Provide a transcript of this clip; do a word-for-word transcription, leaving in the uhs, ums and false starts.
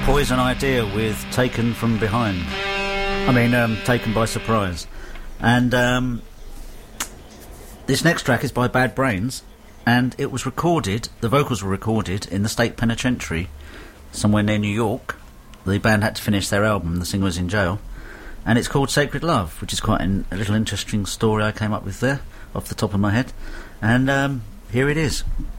Poison Idea with Taken From Behind. I mean, um, Taken by Surprise. And um, this next track is by Bad Brains, and it was recorded, the vocals were recorded in the state penitentiary somewhere near New York. The band had to finish their album, the singer was in jail, and it's called Sacred Love, which is quite an, a little interesting story I came up with there, off the top of my head. And um, here it is.